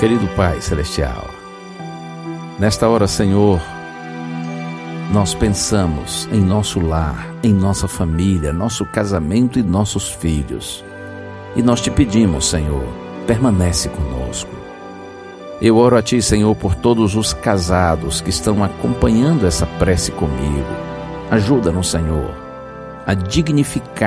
Querido Pai Celestial, nesta hora, Senhor, nós pensamos em nosso lar, em nossa família, nosso casamento e nossos filhos. E nós te pedimos, Senhor, permanece conosco. Eu oro a Ti, Senhor, por todos os casados que estão acompanhando essa prece comigo. Ajuda-nos, Senhor, a dignificar